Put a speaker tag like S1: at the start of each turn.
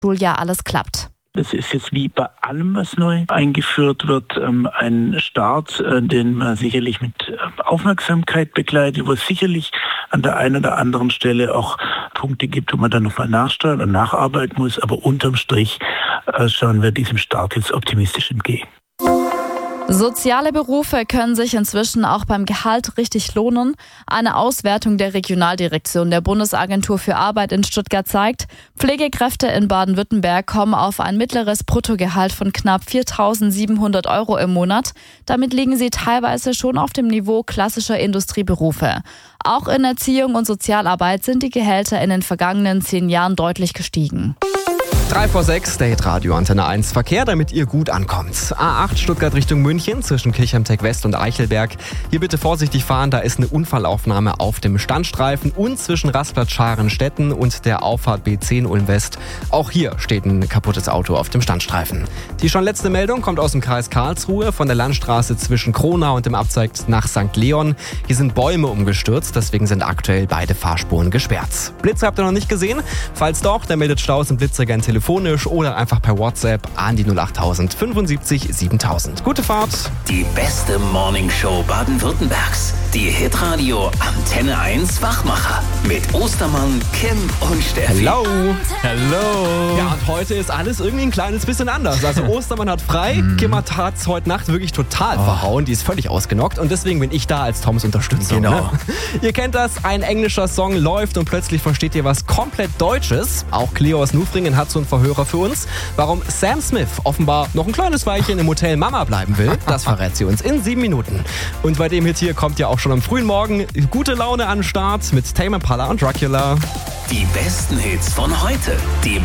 S1: Schuljahr alles klappt.
S2: Das ist jetzt wie bei allem, was neu eingeführt wird, ein Start, den man sicherlich mit Aufmerksamkeit begleitet, wo es sicherlich an der einen oder anderen Stelle auch Punkte gibt, wo man dann nochmal nachsteuern und nacharbeiten muss. Aber unterm Strich schauen wir diesem Start jetzt optimistisch entgegen.
S1: Soziale Berufe können sich inzwischen auch beim Gehalt richtig lohnen. Eine Auswertung der Regionaldirektion der Bundesagentur für Arbeit in Stuttgart zeigt, Pflegekräfte in Baden-Württemberg kommen auf ein mittleres Bruttogehalt von knapp 4.700 € im Monat. Damit liegen sie teilweise schon auf dem Niveau klassischer Industrieberufe. Auch in Erziehung und Sozialarbeit sind die Gehälter in den vergangenen 10 Jahren deutlich gestiegen.
S3: 3 vor 6, der Hitradio Antenne 1 Verkehr, damit ihr gut ankommt. A8 Stuttgart Richtung München zwischen Kirchheimteck West und Eichelberg. Hier bitte vorsichtig fahren, da ist eine Unfallaufnahme auf dem Standstreifen und zwischen Rastplatz Scharenstetten und der Auffahrt B10 Ulm West. Auch hier steht ein kaputtes Auto auf dem Standstreifen. Die schon letzte Meldung kommt aus dem Kreis Karlsruhe von der Landstraße zwischen Kronau und dem Abzweig nach St. Leon. Hier sind Bäume umgestürzt, deswegen sind aktuell beide Fahrspuren gesperrt. Blitzer habt ihr noch nicht gesehen? Falls doch, dann meldet Staus im Blitzträger telefonisch oder einfach per WhatsApp an die 08000 75 7000. Gute Fahrt!
S4: Die beste Morningshow Baden-Württembergs. Die Hitradio Antenne 1 Wachmacher. Mit Ostermann, Kim und Steffi.
S3: Hello!
S5: Hello!
S3: Ja, und heute ist alles irgendwie ein kleines bisschen anders. Also Ostermann hat frei, Kim hat es heute Nacht wirklich total verhauen. Die ist völlig ausgenockt und deswegen bin ich da als Toms Unterstützung.
S5: Genau.
S3: Ne? Ihr kennt das, ein englischer Song läuft und plötzlich versteht ihr was komplett Deutsches. Auch Cleo aus Nufringen hat so einen Verhörer für uns. Warum Sam Smith offenbar noch ein kleines Weilchen im Hotel Mama bleiben will, das verrät sie uns in 7 Minuten. Und bei dem Hit hier kommt ja auch schon am frühen Morgen gute Laune an den Start mit Tame Impala und Dracula.
S4: Die besten Hits von heute. Die